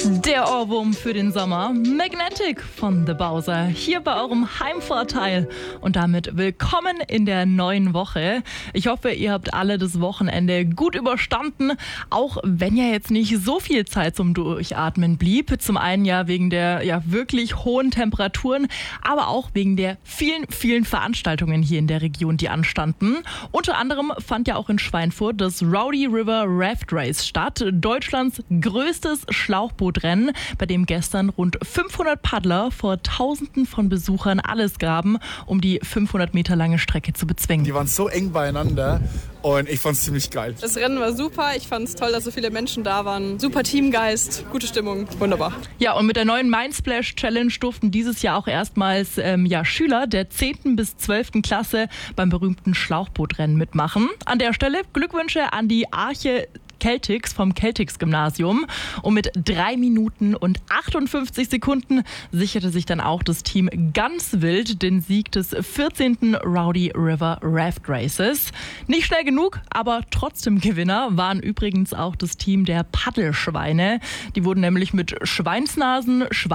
Der Ohrwurm für den Sommer, Magnetic von The Bowser, hier bei eurem Heimvorteil. Und damit willkommen in der neuen Woche. Ich hoffe, ihr habt alle das Wochenende gut überstanden, auch wenn ja jetzt nicht so viel Zeit zum Durchatmen blieb. Zum einen ja wegen der wirklich hohen Temperaturen, aber auch wegen der vielen Veranstaltungen hier in der Region, die anstanden. Unter anderem fand ja auch in Schweinfurt das Rowdy River Raft Race statt, Deutschlands größtes Schlauchbootrennen, bei dem gestern rund 500 Paddler vor Tausenden von Besuchern alles gaben, um die 500 Meter lange Strecke zu bezwingen. Die waren so eng beieinander und ich fand es ziemlich geil. Das Rennen war super, ich fand es toll, dass so viele Menschen da waren. Super Teamgeist, gute Stimmung, wunderbar. Ja, und mit der neuen Mindsplash Challenge durften dieses Jahr auch erstmals Schüler der 10. bis 12. Klasse beim berühmten Schlauchbootrennen mitmachen. An der Stelle Glückwünsche an die Arche Celtics vom Celtics-Gymnasium. Und mit 3 Minuten und 58 Sekunden sicherte sich dann auch das Team ganz wild den Sieg des 14. Rowdy River Raft Races. Nicht schnell genug, aber trotzdem Gewinner waren übrigens auch das Team der Paddelschweine. Die wurden nämlich mit Schweinsnasen,